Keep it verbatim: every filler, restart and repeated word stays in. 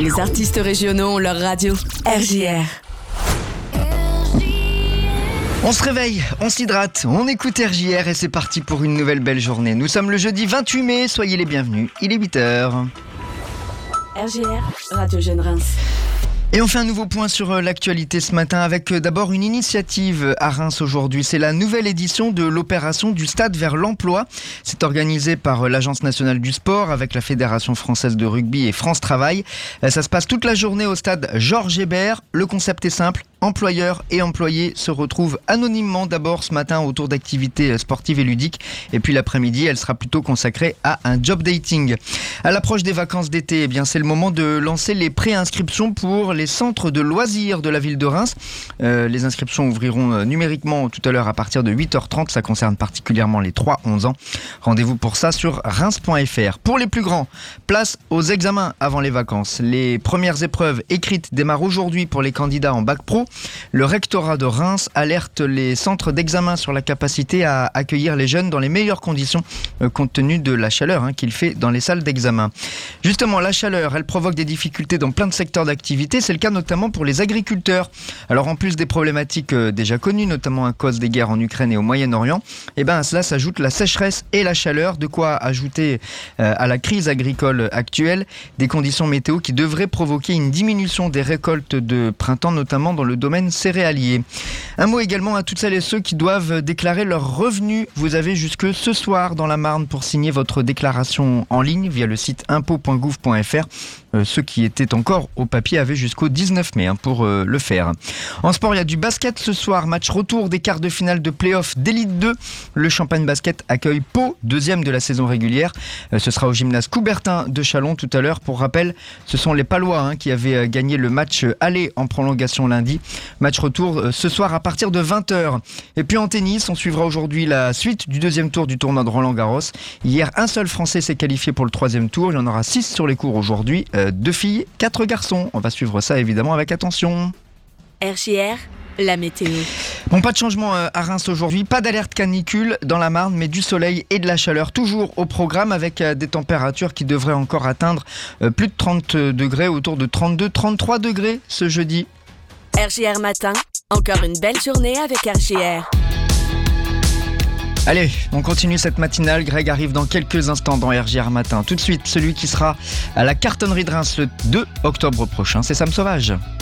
Les artistes régionaux ont leur radio. R J R. On se réveille, on s'hydrate, on écoute R J R et c'est parti pour une nouvelle belle journée. Nous sommes le jeudi vingt-huit mai, soyez les bienvenus, il est huit heures. R J R, Radio Jeune Reims. Et on fait un nouveau point sur l'actualité ce matin avec d'abord une initiative à Reims aujourd'hui. C'est la nouvelle édition de l'opération du Stade vers l'emploi. C'est organisé par l'Agence nationale du sport avec la Fédération française de rugby et France Travail. Ça se passe toute la journée au stade Georges Hébert. Le concept est simple. Employeurs et employés se retrouvent anonymement d'abord ce matin autour d'activités sportives et ludiques. Et puis l'après-midi, elle sera plutôt consacrée à un job dating. À l'approche des vacances d'été, eh bien, c'est le moment de lancer les pré-inscriptions pour les centres de loisirs de la ville de Reims. Euh, les inscriptions ouvriront numériquement tout à l'heure à partir de huit heures trente. Ça concerne particulièrement les trois à onze ans. Rendez-vous pour ça sur reims point f r. Pour les plus grands, place aux examens avant les vacances. Les premières épreuves écrites démarrent aujourd'hui pour les candidats en bac pro. Le rectorat de Reims alerte les centres d'examen sur la capacité à accueillir les jeunes dans les meilleures conditions euh, compte tenu de la chaleur hein, qu'il fait dans les salles d'examen. Justement, la chaleur, elle provoque des difficultés dans plein de secteurs d'activité. C'est le cas notamment pour les agriculteurs. Alors en plus des problématiques euh, déjà connues, notamment à cause des guerres en Ukraine et au Moyen-Orient, eh ben, à cela s'ajoute la sécheresse et la chaleur, de quoi ajouter euh, à la crise agricole actuelle des conditions météo qui devraient provoquer une diminution des récoltes de printemps, notamment dans le domaine céréalier. Un mot également à toutes celles et ceux qui doivent déclarer leurs revenus. Vous avez jusque ce soir dans la Marne pour signer votre déclaration en ligne via le site impôts point gouv point f r. Euh, ceux qui étaient encore au papier avaient jusqu'au dix-neuf mai hein, pour euh, le faire. En sport, il y a du basket ce soir. Match retour des quarts de finale de play-off d'Élite deux. Le Champagne Basket accueille Pau, deuxième de la saison régulière. Euh, ce sera au gymnase Coubertin de Châlons tout à l'heure. Pour rappel, ce sont les Palois hein, qui avaient euh, gagné le match aller en prolongation lundi. Match retour euh, ce soir à partir de vingt heures. Et puis en tennis, on suivra aujourd'hui la suite du deuxième tour du tournoi de Roland-Garros. Hier, un seul Français s'est qualifié pour le troisième tour. Il y en aura six sur les cours aujourd'hui. Euh, deux filles, quatre garçons. On va suivre ça évidemment avec attention. R J R, la météo. Bon, pas de changement à Reims aujourd'hui, pas d'alerte canicule dans la Marne, mais du soleil et de la chaleur toujours au programme avec des températures qui devraient encore atteindre plus de trente degrés, autour de trente-deux à trente-trois degrés ce jeudi. R J R Matin, encore une belle journée avec R J R. Allez, on continue cette matinale. Greg arrive dans quelques instants dans R J R Matin. Tout de suite, celui qui sera à la cartonnerie de Reims le deux octobre prochain, c'est Sam Sauvage.